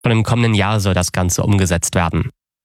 Schon im kommenden Jahr soll das Ganze umgesetzt werden.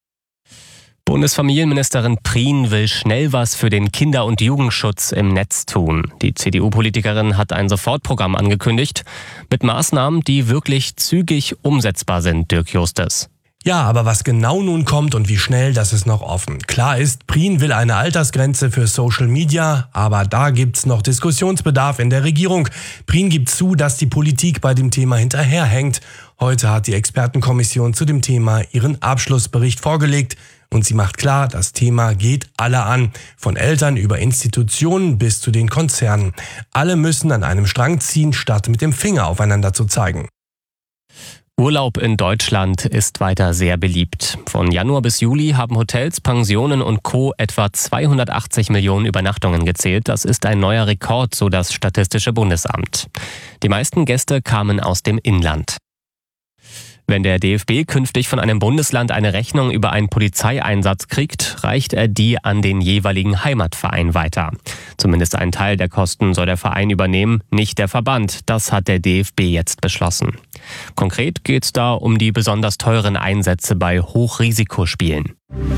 Bundesfamilienministerin Prien will schnell was für den Kinder- und Jugendschutz im Netz tun. Die CDU-Politikerin hat ein Sofortprogramm angekündigt mit Maßnahmen, die wirklich zügig umsetzbar sind, Dirk Justes. Ja, aber was genau nun kommt und wie schnell, das ist noch offen. Klar ist, Prien will eine Altersgrenze für Social Media, aber da gibt's noch Diskussionsbedarf in der Regierung. Prien gibt zu, dass die Politik bei dem Thema hinterherhängt. Heute hat die Expertenkommission zu dem Thema ihren Abschlussbericht vorgelegt. Und sie macht klar, das Thema geht alle an. Von Eltern über Institutionen bis zu den Konzernen. Alle müssen an einem Strang ziehen, statt mit dem Finger aufeinander zu zeigen. Urlaub in Deutschland ist weiter sehr beliebt. Von Januar bis Juli haben Hotels, Pensionen und Co. etwa 280 Millionen Übernachtungen gezählt. Das ist ein neuer Rekord, so das Statistische Bundesamt. Die meisten Gäste kamen aus dem Inland. Wenn der DFB künftig von einem Bundesland eine Rechnung über einen Polizeieinsatz kriegt, reicht er die an den jeweiligen Heimatverein weiter. Zumindest einen Teil der Kosten soll der Verein übernehmen, nicht der Verband. Das hat der DFB jetzt beschlossen. Konkret geht es da um die besonders teuren Einsätze bei Hochrisikospielen.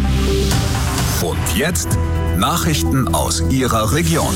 Und jetzt Nachrichten aus Ihrer Region.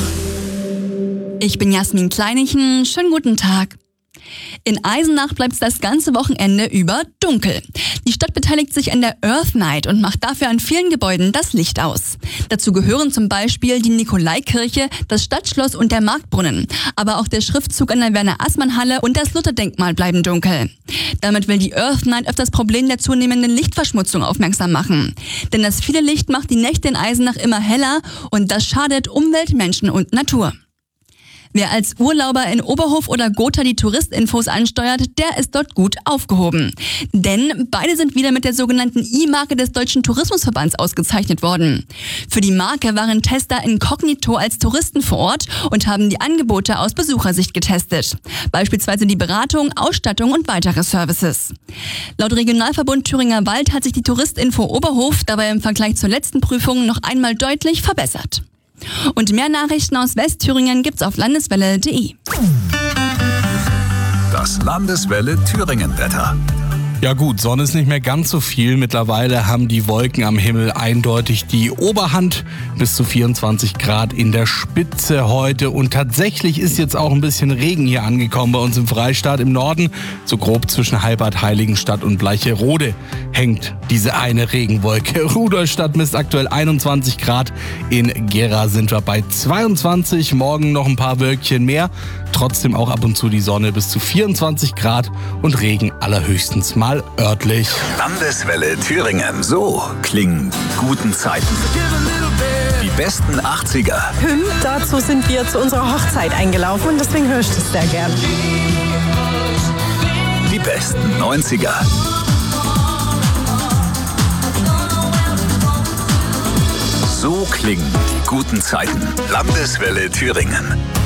Ich bin Jasmin Kleinichen. Schönen guten Tag. In Eisenach bleibt es das ganze Wochenende über dunkel. Die Stadt beteiligt sich an der Earth Night und macht dafür an vielen Gebäuden das Licht aus. Dazu gehören zum Beispiel die Nikolaikirche, das Stadtschloss und der Marktbrunnen. Aber auch der Schriftzug an der Werner-Assmann-Halle und das Lutherdenkmal bleiben dunkel. Damit will die Earth Night auf das Problem der zunehmenden Lichtverschmutzung aufmerksam machen. Denn das viele Licht macht die Nächte in Eisenach immer heller und das schadet Umwelt, Menschen und Natur. Wer als Urlauber in Oberhof oder Gotha die Touristinfos ansteuert, der ist dort gut aufgehoben. Denn beide sind wieder mit der sogenannten I-Marke des Deutschen Tourismusverbands ausgezeichnet worden. Für die Marke waren Tester inkognito als Touristen vor Ort und haben die Angebote aus Besuchersicht getestet. Beispielsweise die Beratung, Ausstattung und weitere Services. Laut Regionalverbund Thüringer Wald hat sich die Touristinfo Oberhof dabei im Vergleich zur letzten Prüfung noch einmal deutlich verbessert. Und mehr Nachrichten aus Westthüringen gibt's auf landeswelle.de. Das Landeswelle Thüringen-Wetter. Ja gut, Sonne ist nicht mehr ganz so viel. Mittlerweile haben die Wolken am Himmel eindeutig die Oberhand. Bis zu 24 Grad in der Spitze heute. Und tatsächlich ist jetzt auch ein bisschen Regen hier angekommen bei uns im Freistaat im Norden. So grob zwischen Halbert, Heiligenstadt und Bleicherode hängt diese eine Regenwolke. Rudolstadt misst aktuell 21 Grad. In Gera sind wir bei 22. Morgen noch ein paar Wölkchen mehr. Trotzdem auch ab und zu die Sonne bis zu 24 Grad und Regen allerhöchstens mal örtlich. Landeswelle Thüringen. So klingen die guten Zeiten. Die besten 80er. Dazu sind wir zu unserer Hochzeit eingelaufen und deswegen höre ich das sehr gern. Die besten 90er. So klingen die guten Zeiten. Landeswelle Thüringen.